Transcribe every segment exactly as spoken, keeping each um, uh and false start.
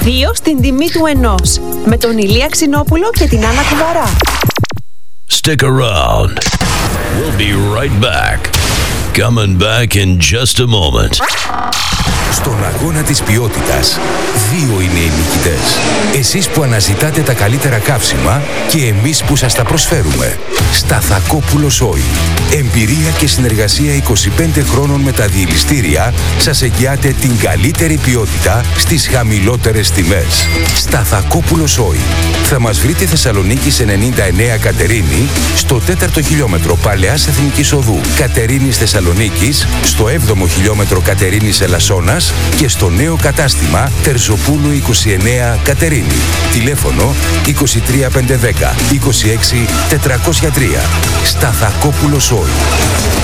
Δύο στην τιμή του ενός. Με τον Ηλία Ξινόπουλο και την Άννα Κουβαρά. Stick around. We'll be right back. Coming back in just a moment. Στον αγώνα της ποιότητας, δύο είναι οι νικητές. Εσείς που αναζητάτε τα καλύτερα καύσιμα και εμείς που σας τα προσφέρουμε. Σταθακόπουλος Oil. Εμπειρία και συνεργασία είκοσι πέντε χρόνων με τα διελιστήρια σας εγγυάται την καλύτερη ποιότητα στις χαμηλότερες τιμές. Σταθακόπουλος Oil. Θα μας βρείτε Θεσσαλονίκης ενενήντα εννέα Κατερίνη, στο τέταρτο χιλιόμετρο Παλαιάς Εθνικής Οδού Κατερίνης Θεσσαλονίκης, στο έβδομο χιλιόμετρο Κατερίνης Ελασσόνας και στο νέο κατάστημα Τερζοπούλου είκοσι εννέα Κατερίνη. Τηλέφωνο είκοσι τρία πεντακόσια δέκα είκοσι έξι τετρακόσια τρία. Σταθακόπουλος Oil.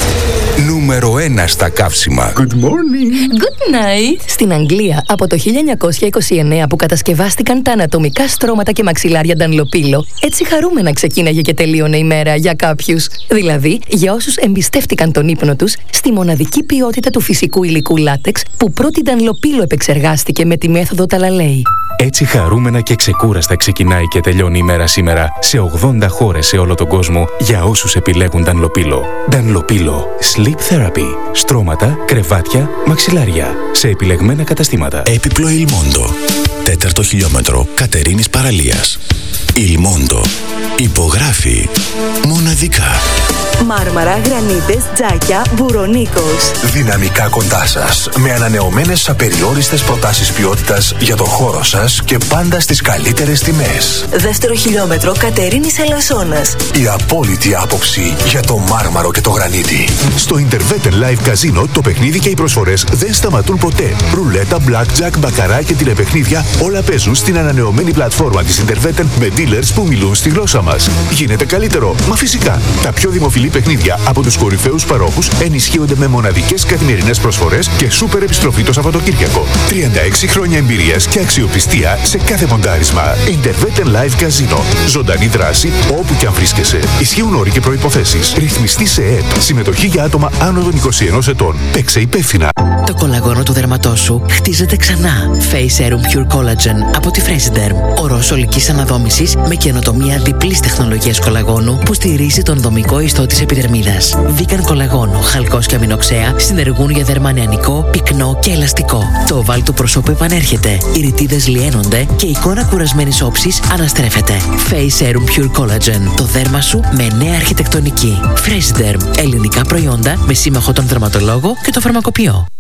Νούμερο ένα στα καύσιμα. Good morning. Good night. Στην Αγγλία, από το χίλια εννιακόσια είκοσι εννέα που κατασκευάστηκαν τα ανατομικά στρώματα και μαξιλάρια Dunlopillo, έτσι χαρούμενα ξεκίναγε και τελείωνε η μέρα για κάποιους. Δηλαδή, για όσους εμπιστεύτηκαν τον ύπνο τους στη μοναδική ποιότητα του φυσικού υλικού λάτεξ που πρώτη Dunlopillo επεξεργάστηκε με τη μέθοδο Talalay. Έτσι χαρούμενα και ξεκούραστα ξεκινάει και τελειώνει η μέρα σήμερα σε ογδόντα χώρες σε όλο τον κόσμο για όσους επιλέγουν Dunlopillo. Dunlopillo. Sleep Therapy. Στρώματα, κρεβάτια, μαξιλάρια. Σε επιλεγμένα καταστήματα. Έπιπλο Ιλμόντο. Τέταρτο χιλιόμετρο Κατερίνης Παραλίας. Ιλμόντο. Υπογράφει μοναδικά. Μάρμαρα, γρανίτες, τζάκια, Βουρονίκος. Δυναμικά κοντά σας, με ανανεωμένες απεριόριστες προτάσεις ποιότητας για το χώρο σας και πάντα στις καλύτερες τιμές. Δεύτερο χιλιόμετρο Κατερίνης Ελασσόνας. Η απόλυτη άποψη για το μάρμαρο και το γρανίτι. Στο Interveter Live Casino το παιχνίδι και οι προσφορές δεν σταματούν ποτέ. Ρουλέτα, blackjack, μπακαρά και τηλεπαιχνίδια όλα παίζουν στην ανανεωμένη πλατφόρμα της Interveter με dealers που μιλούν στη γλώσσα μας. Γίνεται καλύτερο, μα φυσικά. Τα πιο δημοφιλή παιχνίδια από τους κορυφαίους παρόχους ενισχύονται με μοναδικές καθημερινές προσφορές και σούπερ επιστροφή το Σαββατοκύριακο. τριάντα έξι χρόνια εμπειρίας και αξιοπιστία σε κάθε μοντάρισμα. Interveter Live Casino. Ζωντανή δράση όπου και αν βρίσκεσαι. Ισχύουν όροι και προϋποθέσεις. Ρυθμιστή σε ΕΕΠ. Συμμετοχή για άτομα άνω των είκοσι ενός ετών. Παίξε υπεύθυνα. Το κολαγόνο του δερματός σου χτίζεται ξανά. Face Serum Pure Collagen από τη Fresiderm. Ορός ολικής αναδόμησης με καινοτομία διπλής τεχνολογίας κολαγόνου που στηρίζει τον δομικό ιστό της επιδερμίδας. Vegan κολαγόνο, χαλκός και αμινοξέα συνεργούν για δέρμα νεανικό, πυκνό και ελαστικό. Το οβάλ του προσώπου επανέρχεται. Οι ρητίδες λιένονται και η εικόνα κουρασμένης όψης αναστρέφεται. Face Serum Pure Collagen. Το δέρμα σου με νέα αρχιτεκτονική. Fresiderm. Ελληνικά προϊόντα με σύμμαχο τον δερματολόγο και το φαρμακοποιό.